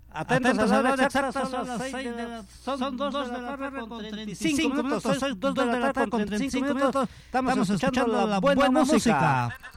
Atentos a la hora exacta, son 2 de la tarde con 35 minutos, son 2 de la tarde con 35 minutos, estamos escuchando la buena música.